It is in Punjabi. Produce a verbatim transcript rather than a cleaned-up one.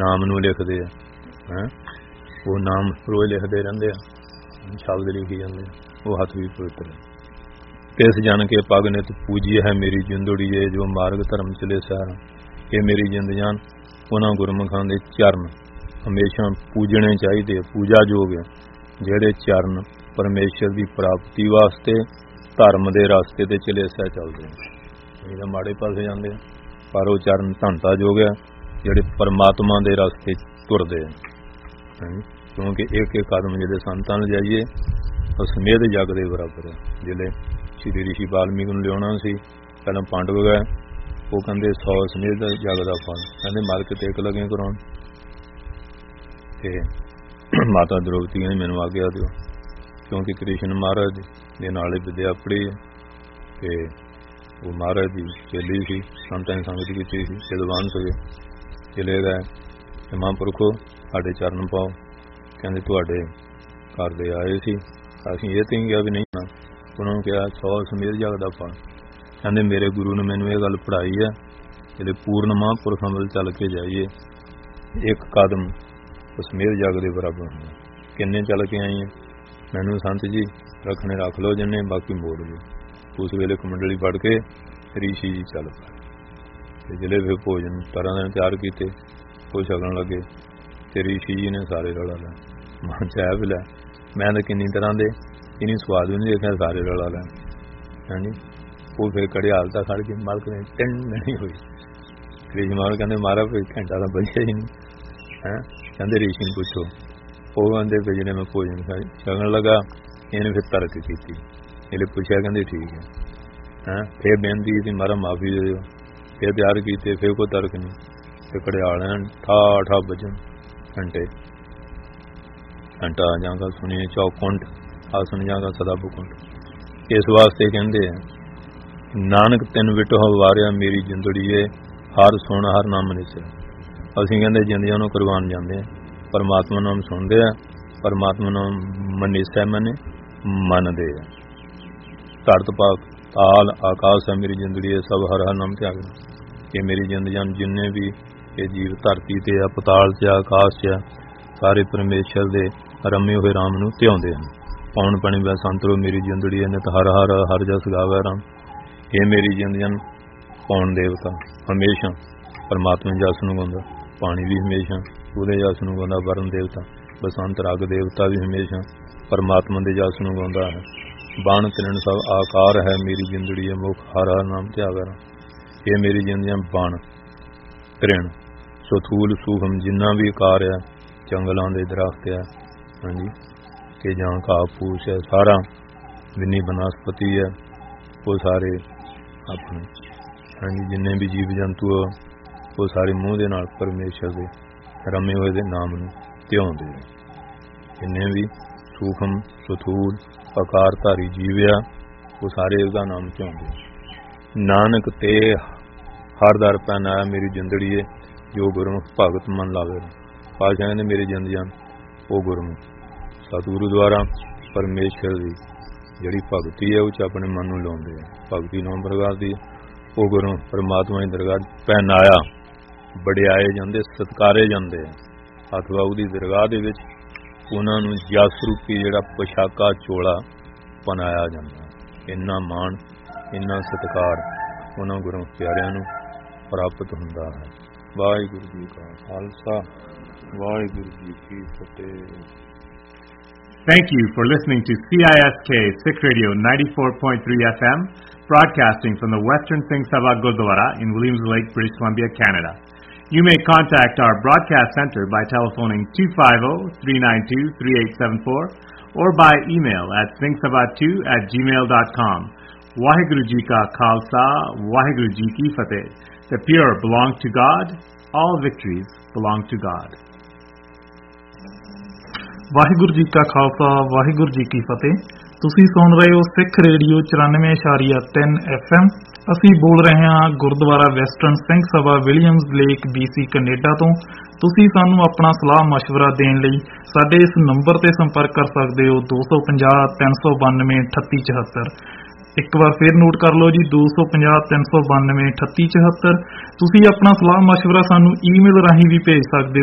ਨਾਮ ਨੂੰ ਲਿਖਦੇ ਆ ਹੈਂ, ਉਹ ਨਾਮ ਰੋਜ਼ ਲਿਖਦੇ ਰਹਿੰਦੇ ਆ, ਸ਼ਬਦ ਲਿਖੀ ਜਾਂਦੇ ਆ, ਉਹ ਹੱਥ ਵੀ ਪਵਿੱਤਰ ਹੈ। ਤਿਸ ਜਨ ਕੇ ਪਗ ਨਿਤ ਪੂਜੀ ਹੈ ਮੇਰੀ ਜਿੰਦੜੀਏ, ਜੋ ਮਾਰਗ ਧਰਮ ਚਲੇ ਸਾਰਾ। ਇਹ ਮੇਰੀ ਜਿੰਦ ਜਾਨ ਉਹਨਾਂ ਗੁਰਮੁਖਾਂ ਦੇ ਚਰਨ ਹਮੇਸ਼ਾ ਪੂਜਣੇ ਚਾਹੀਦੇ, ਪੂਜਾ ਯੋਗ ਹੈ, ਜਿਹੜੇ ਚਰਨ ਪਰਮੇਸ਼ਰ ਦੀ ਪ੍ਰਾਪਤੀ ਵਾਸਤੇ ਧਰਮ ਦੇ ਰਸਤੇ ਤੇ ਚਲੇ ਸਹਿ ਚੱਲਦੇ ਨੇ। ਇਹ ਤਾਂ ਮਾੜੇ ਪਾਸੇ ਜਾਂਦੇ ਆ, ਪਰ ਉਹ ਚਰਨ ਧੰਤਾ ਯੋਗ ਹੈ ਜਿਹੜੇ ਪਰਮਾਤਮਾ ਦੇ ਰਸਤੇ ਤੁਰਦੇ ਆ। ਕਿਉਂਕਿ ਇੱਕ ਇੱਕ ਕਦਮ ਜਿਹੜੇ ਸੰਤਾਂ ਨੂੰ ਜਾਈਏ ਉਹ ਸਮੇਤ ਜਗ ਦੇ ਬਰਾਬਰ ਹੈ। ਜਿਹੜੇ ਸ਼੍ਰੀ ਰਿਸ਼ੀ ਵਾਲਮੀਕ ਨੂੰ ਲਿਆਉਣਾ ਸੀ, ਪਹਿਲਾਂ ਪਾਂਡਵ ਗਏ, ਉਹ ਕਹਿੰਦੇ ਸੌ ਸਮੇਤ ਜਗ ਦਾ ਫਲ, ਕਹਿੰਦੇ ਮਰ ਕੇ ਟੇਕ ਲੱਗੇ ਕਰਾਉਣ, ਤੇ ਮਾਤਾ ਦ੍ਰੋਪਦੀ ਨੇ ਮੈਨੂੰ ਆਗਿਆ ਦਿਓ, ਕਿਉਂਕਿ ਕ੍ਰਿਸ਼ਨ ਮਹਾਰਾਜ ਦੇ ਨਾਲ ਵਿਦਿਆ ਪੜ੍ਹੀ ਹੈ, ਤੇ ਉਹ ਮਹਾਰਾਜ ਦੀ ਚੇਲੀ ਸੀ, ਸੰਤਾਂ ਦੀ ਸੰਗਤ ਕੀਤੀ ਸੀ, ਵਿਦਵਾਨ ਸੀਗੇ। ਚਲੇ ਗਏ ਤੇ ਮਹਾਂਪੁਰਖੋ ਸਾਡੇ ਚਰਨ ਪਾਓ, ਕਹਿੰਦੇ ਤੁਹਾਡੇ ਘਰ ਦੇ ਆਏ ਸੀ, ਅਸੀਂ ਇਹ ਤਾਂ ਹੀ ਕਿਹਾ ਵੀ ਨਹੀਂ ਨਾ, ਉਹਨਾਂ ਨੂੰ ਕਿਹਾ ਸੌ ਸਮੇਤ ਜਗ ਦਾ ਫਲ। ਕਹਿੰਦੇ ਮੇਰੇ ਗੁਰੂ ਨੇ ਮੈਨੂੰ ਇਹ ਗੱਲ ਪੜ੍ਹਾਈ ਹੈ, ਜਿਹੜੇ ਪੂਰਨ ਮਹਾਂਪੁਰਖਾਂ ਵੱਲ ਚੱਲ ਕੇ ਜਾਈਏ, ਇੱਕ ਕਦਮ ਸਮੇਤ ਜਗ ਦੇ ਬਰਾਬਰ ਹੁੰਦਾ। ਕਿੰਨੇ ਚੱਲ ਕੇ ਆਈ ਹੈ, ਮੈਨੂੰ ਸੰਤ ਜੀ ਰੱਖਣੇ ਰੱਖ ਲਓ, ਜਿੰਨੇ ਬਾਕੀ ਮੋੜ ਲਓ। ਉਸ ਵੇਲੇ ਕੁਮੰਡਲੀ ਫੜ ਕੇ ਰਿਸ਼ੀ ਜੀ ਚੱਲ ਪਏ, ਤੇ ਜਿਹੜੇ ਫਿਰ ਭੋਜਨ ਤਰ੍ਹਾਂ ਦੇ ਤਿਆਰ ਕੀਤੇ, ਉਹ ਛਕਣ ਲੱਗੇ, ਤੇ ਰਿਸ਼ੀ ਜੀ ਨੇ ਸਾਰੇ ਰਲਾ ਲੈ ਮਨ ਚ ਆਇਆ ਵੀ ਲੈ ਮੈਂ ਤਾਂ ਕਿੰਨੀ ਤਰ੍ਹਾਂ ਦੇ ਕਿੰਨੀ ਸਵਾਦ ਵੀ ਨਹੀਂ ਦੇਖਿਆ, ਸਾਰੇ ਰਲਾ ਲੈ ਹਾਂਜੀ। ਉਹ ਫਿਰ ਕੜਿਆਲ ਤਾਂ ਖੜ ਕੇ ਮਾਲਕ ਨੇ ਟਿੰਨ ਨਹੀਂ ਹੋਈ। ਕ੍ਰਿਸ਼ਨ ਮਹਾਰਾਜ ਕਹਿੰਦੇ ਮਹਾਰਾਜ ਕੋਈ ਘੰਟਾ ਤਾਂ ਬਚਿਆ ਹੀ ਨਹੀਂ ਹੈਂ, ਕਹਿੰਦੇ ਰਿਸ਼ੀ ਨੂੰ ਪੁੱਛੋ। ਉਹ ਕਹਿੰਦੇ ਵੀ ਜਿਹੜੇ ਮੈਂ ਭੋਜਨ ਖਾਈ ਛਕਣ ਲੱਗਾ, ਇਹਨੇ ਫਿਰ ਤਰਕ ਕੀਤੀ, ਇਹਨੇ ਪੁੱਛਿਆ, ਕਹਿੰਦੇ ਠੀਕ ਹੈ ਹੈਂ, ਫਿਰ ਬੇਨਤੀ ਕੀਤੀ ਮਹਾਰਾਜ ਮਾਫੀ ਦੇ ਦਿਓ, ਫਿਰ ਤਿਆਰ ਕੀਤੇ, ਫਿਰ ਕੋਈ ਤਰਕ ਨਹੀਂ, ਤੇ ਕੜਿਆਲ ਠਾ ਠਾ ਵਜਣ ਘੰਟੇ ਘੰਟਾ ਜਾਂਗਾ ਸੁਣੀਏ ਚੌਕੁੰਟ ਆਸਣ ਜਾਂਗਾ ਸਦਾ ਬੁਕੁੰਟ। ਇਸ ਵਾਸਤੇ ਕਹਿੰਦੇ ਆ ਨਾਨਕ ਤਿੰਨ ਵਿਟੋ ਵਾਰਿਆ ਮੇਰੀ ਜਿੰਦੜੀਏ, ਹਰ ਸੁਣ ਹਰ ਨਾਮ ਨਿਸਿਆ। ਅਸੀਂ ਕਹਿੰਦੇ ਜਿੰਦਿਆਂ ਨੂੰ ਕੁਰਬਾਨ ਜਾਂਦੇ ਆ, ਪਰਮਾਤਮਾ ਨਾਮ ਸੁਣਦੇ ਆ, ਪਰਮਾਤਮਾ ਨਾਮ ਮਨੀਸਾ ਮਨੇ ਮੰਨਦੇ ਆ। ਧਰਤ ਪਾਕ ਤਾਲ ਆਕਾਸ਼ ਹੈ ਮੇਰੀ ਜਿੰਦੜੀਏ, ਸਭ ਹਰ ਹਰ ਨਾਮ ਤਿਆਗ। ਇਹ ਮੇਰੀ ਜਿੰਦ ਜਾਨ ਜਿੰਨੇ ਵੀ ਇਹ ਜੀਵ ਧਰਤੀ ਤੇ ਆ, ਪਤਾਲ ਚ ਆ, ਆਕਾਸ਼ ਚ ਆ, ਸਾਰੇ ਪਰਮੇਸ਼ਰ ਦੇ ਰਮੇ ਹੋਏ ਰਾਮ ਨੂੰ ਧਿਆਉਂਦੇ ਹਨ। ਪੌਣ ਪਣੀ ਵੈ ਸੰਤਰੋ ਮੇਰੀ ਜਿੰਦੜੀਏ, ਨਿਤ ਹਰ ਹਰ ਹਰ ਜਸ ਗਾਵੇ ਰਾਮ। ਇਹ ਮੇਰੀ ਜਿੰਦ ਜਾਨ ਪੌਣ ਦੇਵਤਾ ਹਮੇਸ਼ਾ ਪਰਮਾਤਮਾ ਜਸ ਨੂੰ ਗਾਉਂਦਾ, ਪਾਣੀ ਵੀ ਹਮੇਸ਼ਾ ਉਹਦੇ ਜਸ ਨੂੰ ਗਾਉਂਦਾ, ਵਰਨ ਦੇਵਤਾ ਬਸੰਤ ਰਗ ਦੇਵਤਾ ਵੀ ਹਮੇਸ਼ਾ ਪਰਮਾਤਮਾ ਦੇ ਜਸ ਨੂੰ ਗਾਉਂਦਾ ਹੈ। ਬਾਣ ਤਿਰਣ ਸਭ ਆਕਾਰ ਹੈ ਮੇਰੀ ਜਿੰਦੜੀਏ, ਮੁਖ ਹਰ ਹਰ ਨਾਮ ਧਿਆਵੇ ਰਾਮ। ਇਹ ਮੇਰੀ ਜਿੰਦ ਜਾਨ ਬਾਣ ਤਿਰਣ ਸਥੂਲ ਸੂਖਮ ਜਿੰਨਾ ਵੀ ਆਕਾਰ ਹੈ, ਜੰਗਲਾਂ ਦੇ ਦਰਖਤ ਹੈ ਹਾਂਜੀ, ਕਿ ਜਾਂ ਘਾਹ ਫੂਸ ਹੈ, ਸਾਰਾ ਜਿੰਨੀ ਬਨਸਪਤੀ ਹੈ ਉਹ ਸਾਰੇ ਆਪਣੇ ਹਾਂਜੀ, ਜਿੰਨੇ ਵੀ ਜੀਵ ਜੰਤੂ ਉਹ ਸਾਰੇ ਮੂੰਹ ਦੇ ਨਾਲ ਪਰਮੇਸ਼ਰ ਦੇ ਰਮੇ ਹੋਏ ਦੇ ਨਾਮ ਨੂੰ ਧਿਆਉਂਦੇ ਆ। ਜਿੰਨੇ ਵੀ ਸੂਖਮ ਸਥੂਲ ਆਕਾਰਧਾਰੀ ਜੀਵ ਆ ਉਹ ਸਾਰੇ ਉਹਦਾ ਨਾਮ ਧਿਆਉਂਦੇ। ਨਾਨਕ ਤੇ ਹਰ ਦਰ ਪੈਨ ਆਇਆ ਮੇਰੀ ਜਿੰਦੜੀਏ, ਜੋ ਗੁਰਮੁਖ ਭਗਤ ਮਨ ਲਾਵੇ। ਪਾਤਸ਼ਾਹ ਕਹਿੰਦੇ ਮੇਰੀ ਜਿੰਦ ਜਾਨ ਉਹ ਗੁਰਮੁਖ ਸਤਿਗੁਰੂ ਦੁਆਰਾ ਪਰਮੇਸ਼ਰ ਦੀ ਜਿਹੜੀ ਭਗਤੀ ਹੈ ਉਹ ਚ ਆਪਣੇ ਮਨ ਨੂੰ ਲਾਉਂਦੇ ਆ। ਭਗਤੀ ਨੌ ਪ੍ਰਕਾਰ ਦੀ, ਉਹ ਗੁਰੂ ਪਰਮਾਤਮਾ ਦੀ ਦਰਗਾਹ ਪਹਿਨਾਇਆ ਵਡਿਆਏ ਜਾਂਦੇ, ਸਤਿਕਾਰੇ ਜਾਂਦੇ ਆ, ਅਥਵਾ ਉਹਦੀ ਦਰਗਾਹ ਦੇ ਵਿੱਚ ਉਹਨਾਂ ਨੂੰ ਜਸ ਰੂਪੀ ਜਿਹੜਾ ਪੋਸ਼ਾਕਾ ਚੋਲਾ ਪਹਿਨਾਇਆ ਜਾਂਦਾ। ਇੰਨਾ ਮਾਣ ਇੰਨਾ ਸਤਿਕਾਰ ਉਹਨਾਂ ਗੁਰੂ ਪਿਆਰਿਆਂ ਨੂੰ ਪ੍ਰਾਪਤ ਹੁੰਦਾ ਹੈ। ਵਾਹਿਗੁਰੂ ਜੀ ਕਾ ਖਾਲਸਾ, ਵਾਹਿਗੁਰੂ ਜੀ ਕੀ ਫਤਿਹ। Thank you for listening to C I S K Sikh Radio ninety-four point three F M, broadcasting from the Western Singh Sabha Gurdwara in Williams Lake, British Columbia, Canada. You may contact our broadcast center by telephoning two five zero, three nine two, three eight seven four or by email at singh sabha two at gmail dot com. Waheguru Ji Ka Khalsa, Waheguru Ji Ki Fateh. The pure belong to God, all victories belong to God. Waheguru ji ਕਾ ਖਾਲਸਾ, ਵਾਹਿਗੁਰੂ ਜੀ ਕੀ ਫਤਿਹ। ਤੁਸੀਂ ਸੁਣ ਰਹੇ ਹੋ ਸਿੱਖ ਰੇਡੀਓ ਚੁਰਾਨਵੇਂ ਇਸ਼ਾਰੀਆ ਤਿੰਨ ਐਫ ਐਮ। ਅਸੀਂ ਬੋਲ ਰਹੇ ਹਾਂ Gurdwara western Singh Sabha Williams lake B C Canada ਤੋਂ। ਤੁਸੀਂ ਸਾਨੂੰ ਆਪਣਾ ਸਲਾਹ ਮਸ਼ਵਰਾ ਦੇਣ ਲਈ ਸਾਡੇ ਇਸ ਨੰਬਰ ਤੇ ਸੰਪਰਕ ਕਰ ਸਕਦੇ ਹੋ ਦੋ ਸੌ ਪੰਜਾਹ ਤਿੰਨ ਸੌ ਬਾਨਵੇਂ ਅਠੱਤੀ ਚੁਹੱਤਰ। ਇੱਕ ਵਾਰ ਫਿਰ ਨੋਟ ਕਰ ਲਓ ਜੀ, ਦੋ ਸੌ ਪੰਜਾਹ ਤਿੰਨ ਸੌ ਬਾਨਵੇਂ ਅਠੱਤੀ ਚੁਹੱਤਰ। ਤੁਸੀਂ ਆਪਣਾ ਸਲਾਹ ਮਸ਼ਵਰਾ ਸਾਨੂੰ ਈਮੇਲ ਰਾਹੀਂ ਵੀ ਭੇਜ ਸਕਦੇ ਹੋ